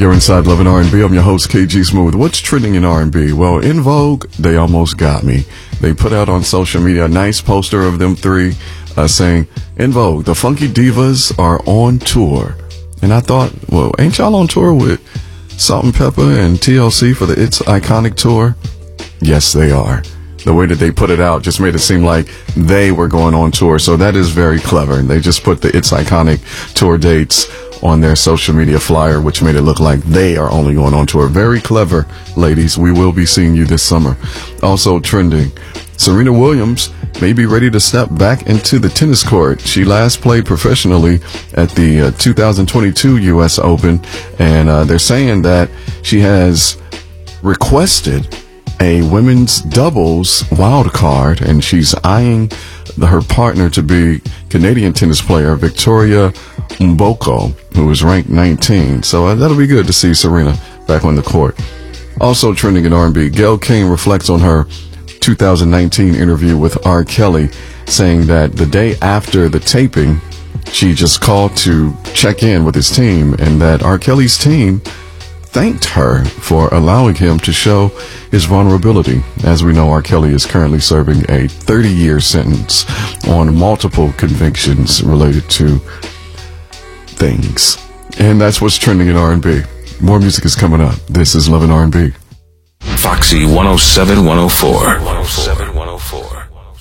You're inside Love and R&B. I'm your host, KG Smooth. What's trending in R&B? Well, In Vogue, they almost got me. They put out on social media a nice poster of them three saying, In Vogue, the Funky Divas are on tour. And I thought, well, ain't y'all on tour with Salt and Pepper and TLC for the It's Iconic tour? Yes, they are. The way that they put it out just made it seem like they were going on tour. So that is very clever. And they just put the It's Iconic tour dates on their social media flyer, which made it look like they are only going on tour. Very clever, ladies. We will be seeing you this summer. Also trending, Serena Williams may be ready to step back into the tennis court. She last played professionally at the 2022 U.S. Open, and they're saying that she has requested a women's doubles wild card, and she's eyeing her partner to be Canadian tennis player Victoria Mboko, who is ranked 19. So that'll be good to see Serena back on the court. Also trending in R&B, Gayle King reflects on her 2019 interview with R. Kelly, saying that the day after the taping, she just called to check in with his team, and that R. Kelly's team thanked her for allowing him to show his vulnerability. As we know, R. Kelly is currently serving a 30-year sentence on multiple convictions related to things. And that's what's trending in R&B. More music is coming up. This is Love and R&B. Foxy 107 104. 107 104.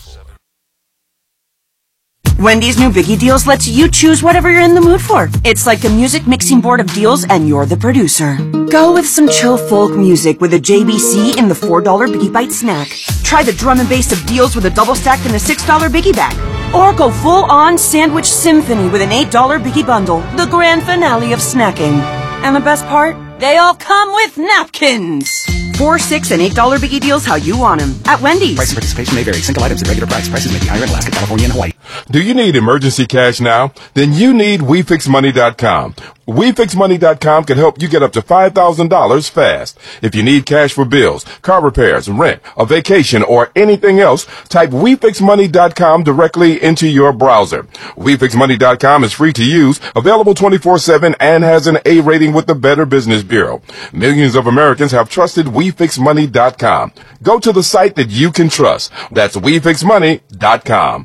Wendy's new Biggie Deals lets you choose whatever you're in the mood for. It's like a music mixing board of deals, and you're the producer. Go with some chill folk music with a JBC in the $4 Biggie Bite snack. Try the drum and bass of deals with a double stack in the $6 Biggie bag. Or go full-on sandwich symphony with an $8 Biggie bundle, the grand finale of snacking. And the best part? They all come with napkins. $4, $6, and $8 Biggie Deals how you want them at Wendy's. Price and participation may vary. Single items at regular price. Prices may be higher in Alaska, California, and Hawaii. Do you need emergency cash now? Then you need WeFixMoney.com. WeFixMoney.com can help you get up to $5,000 fast. If you need cash for bills, car repairs, rent, a vacation, or anything else, type WeFixMoney.com directly into your browser. WeFixMoney.com is free to use, available 24/7, and has an A rating with the Better Business Bureau. Millions of Americans have trusted WeFixMoney.com. Go to the site that you can trust. That's WeFixMoney.com.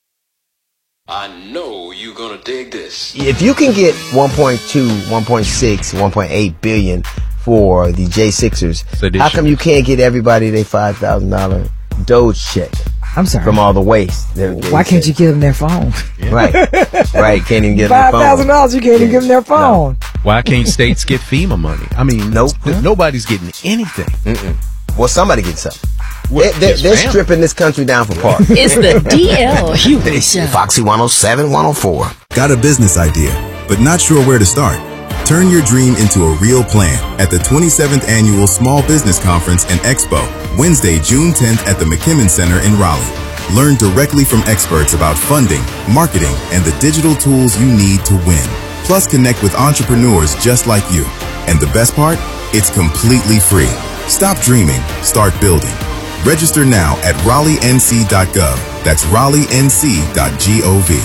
I know you're gonna dig this. If you can get 1.2, 1.6, 1.8 billion for the J6ers, how come you can't get everybody their $5,000 Doge check? I'm sorry. From all the waste. Why can't you give them their phone? Yeah. Right. Can't even get them their phone. $5,000, you can't even give them their phone. No. Why can't states get FEMA money? I mean, nobody's getting anything. Well, somebody gets something. They're stripping this country down for parts. It's the DL Hughley Show. Foxy 107, 104. Got a business idea, but not sure where to start? Turn your dream into a real plan at the 27th Annual Small Business Conference and Expo, Wednesday, June 10th at the McKimmon Center in Raleigh. Learn directly from experts about funding, marketing, and the digital tools you need to win. Plus, connect with entrepreneurs just like you. And the best part? It's completely free. Stop dreaming, start building. Register now at RaleighNC.gov. That's RaleighNC.gov.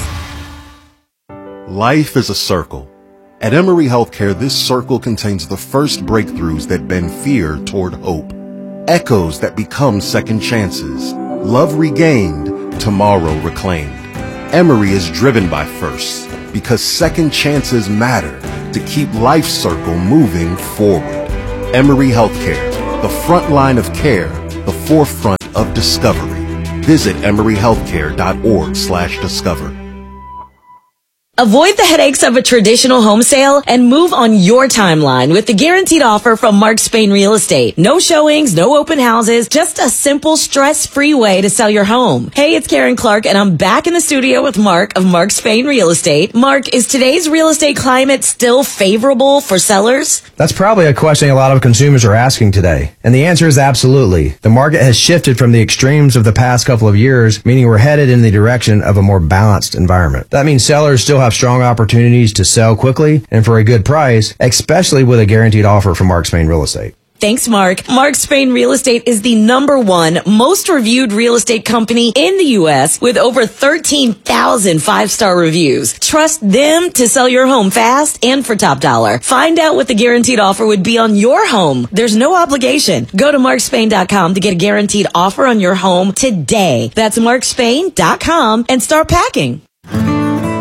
Life is a circle. At Emory Healthcare, this circle contains the first breakthroughs that bend fear toward hope. Echoes that become second chances. Love regained, tomorrow reclaimed. Emory is driven by firsts because second chances matter to keep life's circle moving forward. Emory Healthcare, the front line of care, the forefront of discovery. Visit emoryhealthcare.org/discover. Avoid the headaches of a traditional home sale and move on your timeline with the guaranteed offer from Mark Spain Real Estate. No showings, no open houses, just a simple, stress-free way to sell your home. Hey, it's Karen Clark, and I'm back in the studio with Mark of Mark Spain Real Estate. Mark, is today's real estate climate still favorable for sellers? That's probably a question a lot of consumers are asking today. And the answer is absolutely. The market has shifted from the extremes of the past couple of years, meaning we're headed in the direction of a more balanced environment. That means sellers still have strong opportunities to sell quickly and for a good price, especially with a guaranteed offer from Mark Spain Real Estate. Thanks, Mark. Mark Spain Real Estate is the #1 most reviewed real estate company in the U.S. with over 13,000 5-star reviews. Trust them to sell your home fast and for top dollar. Find out what the guaranteed offer would be on your home. There's no obligation. Go to markspain.com to get a guaranteed offer on your home today. That's markspain.com and start packing.